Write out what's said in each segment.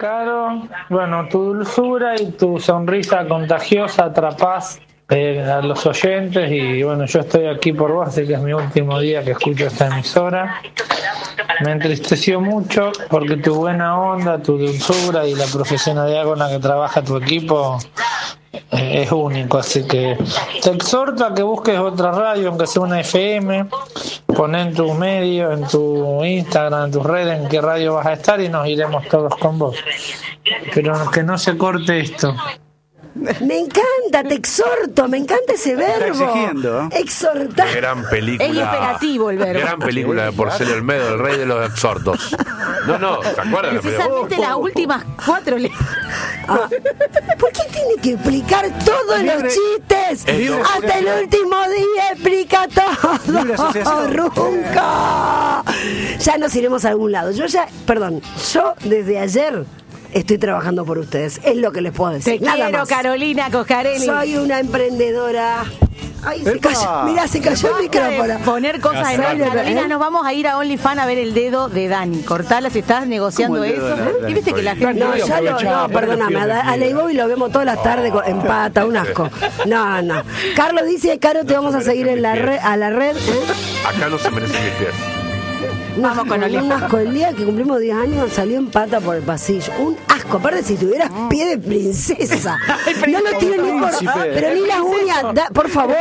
Caro, bueno, tu dulzura y tu sonrisa contagiosa atrapás a los oyentes y bueno, yo estoy aquí por vos, así que es mi último día que escucho esta emisora. Me entristeció mucho porque tu buena onda, tu dulzura y la profesionalidad con la que trabaja tu equipo es único, así que te exhorto a que busques otra radio, aunque sea una FM, pon en tus medios, en tu Instagram, en tus redes, en qué radio vas a estar y nos iremos todos con vos. Pero que no se corte esto. Me encanta, te exhorto, me encanta ese verbo. Está exigiendo. Exhortar. Gran película. Es imperativo el verbo. Gran película de Porcel Olmedo, el rey de los exhortos. No, ¿te acuerdas? Precisamente las últimas 4 ¿Por qué tiene que explicar todos los chistes? Hasta el último día explica todo. Runca. Ya nos iremos a algún lado. Yo desde ayer estoy trabajando por ustedes. Es lo que les puedo decir. Te Nada quiero, más. Carolina Coscarelli. Soy una emprendedora. Ay, se cayó. Mirá, se cayó el micrófono. Poner cosas en Carolina, Carolina, nos vamos a ir a OnlyFans a ver el dedo de Dani. Cortala si estás negociando eso. Y viste que la gente... No, perdóname, a Leiboy lo vemos todas las tardes en pata, un asco. No. Carlos dice, Caro, te vamos a seguir en la red, a la red. Acá no se merecen mis pies. Vamos con un asco. El día que cumplimos 10 años salió en pata por el pasillo. Un asco. Aparte, si tuvieras pie de princesa. No lo tiene ni por... Pero ni las uñas. Por favor.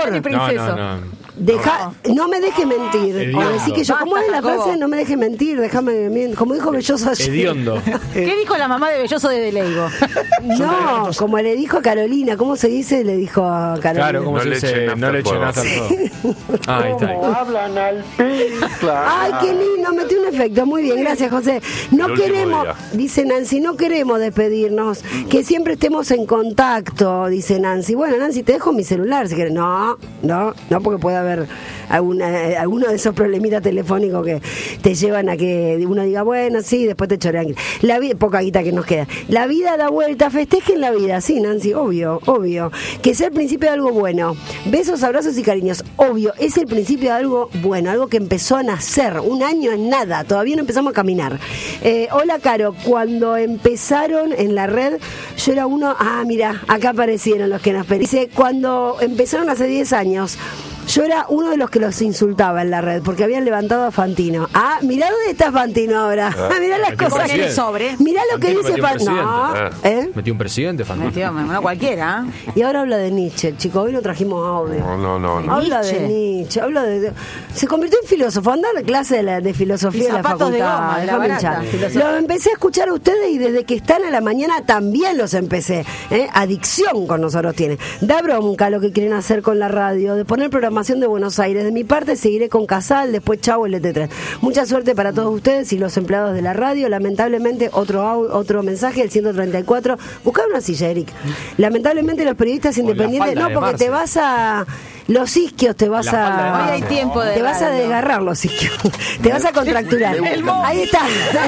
No me dejes mentir. Así que yo, ¿cómo es la frase? No me dejes mentir, déjame. Como dijo Belloso ayer. Hediondo. ¿Qué dijo la mamá de Belloso de Deleigo? No, como le dijo a Carolina. ¿Cómo se dice? Le dijo a Carolina. Claro, ¿cómo se dice? No le echen nafta al fuego. Ahí está. Hablan al claro. Ay, qué lindo, metí un efecto. Muy bien, gracias, José. No queremos, dice Nancy, no queremos despedirnos. Que siempre estemos en contacto, dice Nancy. Bueno, Nancy, te dejo mi celular si quieres. No, porque puede haber alguno de esos problemitas telefónicos que te llevan a que uno diga, bueno, sí, después te chorean. Poca guita que nos queda. La vida da vuelta, festejen la vida, sí, Nancy, obvio. Que sea el principio de algo bueno. Besos, abrazos y cariños, obvio, es el principio de algo bueno, algo que empezó a nacer. Un año es nada, todavía no empezamos a caminar. Hola, Caro, cuando empezaron en la red, yo era uno, mira, acá aparecieron los que nos pedían. Dice, cuando empezaron hace 10 años, yo era uno de los que los insultaba en la red porque habían levantado a Fantino. Mirá dónde está Fantino ahora. Mirá las cosas que sobre. Mirá lo que dice Fantino. Metió un presidente, Fantino. Metió cualquiera. Y ahora habla de Nietzsche, chicos. Hoy no trajimos audio. No. Habla de Nietzsche. Se convirtió en filósofo. Anda a la clase de filosofía de la facultad. Lo empecé a escuchar a ustedes y desde que están a la mañana también los empecé. Adicción con nosotros tiene. Da bronca lo que quieren hacer con la radio, de poner programación de Buenos Aires. De mi parte seguiré con Casal, después chau el ET3. Mucha suerte para todos ustedes y los empleados de la radio. Lamentablemente otro mensaje, el 134. Buscar una silla, Eric. Lamentablemente los periodistas independientes, no, porque te vas a... Los isquios te vas a... Hoy hay tiempo de... Te vas a desgarrar los isquios. Te vas a contracturar. Ahí está.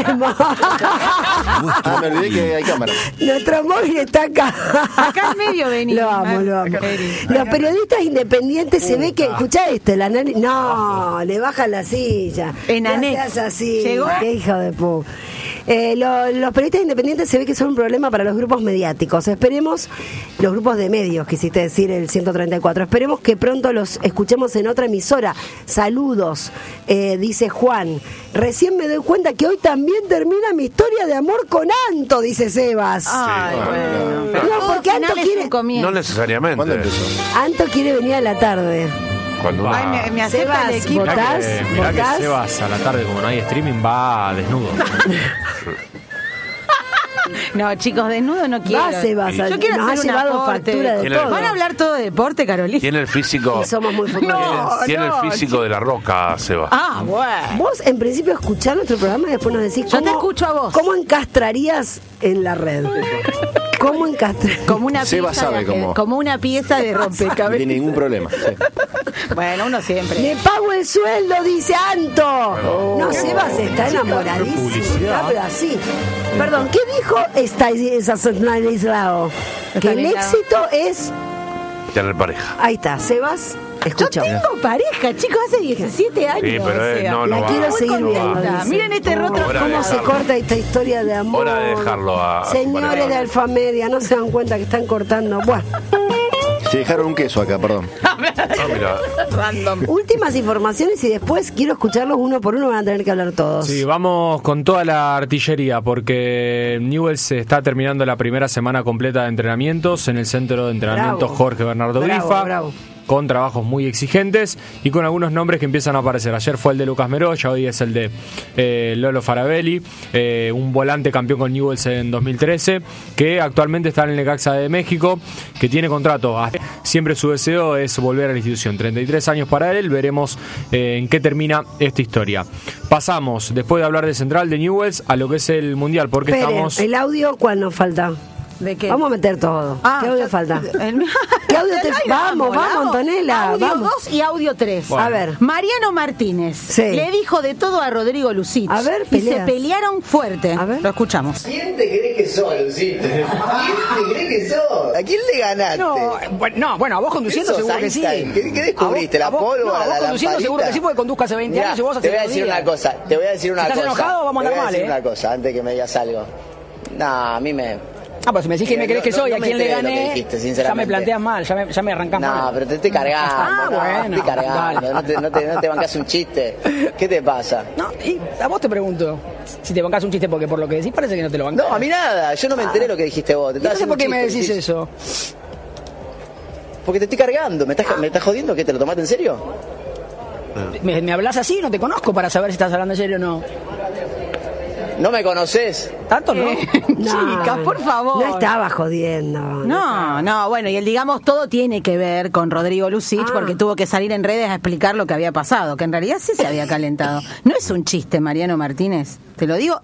No me olvidé que hay cámara. Nuestro móvil está acá. Acá en medio venimos. Lo amo. Los periodistas independientes se ve que... Escuchá esto, le bajan la silla. En anexo. No seas así. ¿Llegó? Qué hijo de pu. Los periodistas independientes se ve que son un problema para los grupos mediáticos. Esperemos, los grupos de medios, quisiste decir el 134, esperemos que pronto los escuchemos en otra emisora. Saludos, dice Juan. Recién me doy cuenta que hoy también termina mi historia de amor con Anto, dice Sebas. Ay, bueno. No, porque Anto quiere... No necesariamente. ¿Cuándo empezó? Anto quiere venir a la tarde. Cuando Ay, me acepta Sebas, el equipo. ¿votás? Mirá que Sebas a la tarde, como no hay streaming, va desnudo. No, chicos, desnudo no quiero. Sebas, yo quiero nos ha hacer un llevado aporte. factura de todo. ¿Van a hablar todo de deporte, Carolina? tiene el físico. Y somos muy futbolistas. Tiene el físico de la Roca, Seba. Bueno. Vos, en principio, escuchás nuestro programa y después nos decís Yo te escucho a vos. ¿Cómo encastrarías en la red? ¿Cómo encastrarías? Como una Seba pieza sabe de, cómo. como una pieza de No rompecabezas. tiene ningún problema. Sí. Bueno, uno siempre. Le pago el sueldo, dice Anto. No, Sebas está enamoradísimo. Está pero así. Perdón, ¿qué dijo Stanislao? Que el éxito es... Tener pareja. Ahí está, Sebas. Escucha. Yo tengo pareja, chicos, hace 17 años. Sí, pero o sea, no la va. quiero muy seguir viendo. contenta. dice. Miren este rostro. Hora de ¿Cómo se dejarlo. corta esta historia de amor? Hora de dejarlo a su Señores pareja. de Alfamedia, no se dan cuenta que están cortando. Bueno, Se dejaron un queso acá, perdón. Ah, mira. Random. últimas informaciones y después quiero escucharlos uno por uno, van a tener que hablar todos. Sí, vamos con toda la artillería porque Newell's está terminando la primera semana completa de entrenamientos en el centro de entrenamiento Bravo. Jorge Bernardo Bravo, Grifa. bravo. Con trabajos muy exigentes y con algunos nombres que empiezan a aparecer. Ayer fue el de Lucas Meroya, hoy es el de Lolo Farabelli, un volante campeón con Newell's en 2013, que actualmente está en el Necaxa de México, que tiene contrato. Siempre su deseo es volver a la institución. 33 años para él, veremos en qué termina esta historia. Pasamos, después de hablar de Central, de Newell's, a lo que es el Mundial, porque Esperen, estamos... el audio, ¿cuál nos falta? ¿De qué? Vamos a meter todo. ¿Qué audio falta? ¿Qué audio te... Ahí Vamos, Antonella. Audio Vamos. 2 y audio 3. Bueno. A ver. Mariano Martínez Sí. le dijo de todo a Rodrigo Lucich. A ver, y se peleas. pelearon fuerte. A ver. Lo escuchamos. ¿Quién te crees que sos, Lucito? ¿Quién te crees que sos? ¿A quién le ganaste? Bueno, a vos conduciendo ¿Sos seguro que sí. Einstein? ¿Qué descubriste? A ¿La vos- pólvora, no, a vos la conduciendo seguro que sí, porque conduzco hace 20 Mirá, años y vos hace te voy a 2 decir días. una cosa, te voy a decir una Si cosa. estás enojado, vamos a andar mal, Te voy a decir ¿eh? una cosa, antes que me digas algo. No, a mí me... Pues si me decís que me crees que soy, no a me quién le enteré de lo que gané, dijiste, ya sinceramente. me planteas mal, ya me arrancás No, mal. pero te estoy cargando. Ah, no, bueno, te estoy cargando. vale. No te bancas un chiste. ¿Qué te pasa? No, y a vos te pregunto, si te bancás un chiste, porque por lo que decís parece que no te lo bancás. No, a mí nada. Yo no me enteré lo que dijiste vos. Te ¿Y no estaba sé por qué haciendo me un chiste, decís decís- eso? Porque te estoy cargando. ¿Me estás jodiendo? ¿Qué? ¿Te lo tomaste en serio? ¿Me hablas así? No te conozco para saber si estás hablando en serio o no. ¿No me conoces? ¿Tanto no? Chicas, por favor. No estaba jodiendo. No, bueno, y el digamos todo tiene que ver con Rodrigo Lucich porque tuvo que salir en redes a explicar lo que había pasado, que en realidad sí se había calentado. No es un chiste, Mariano Martínez, te lo digo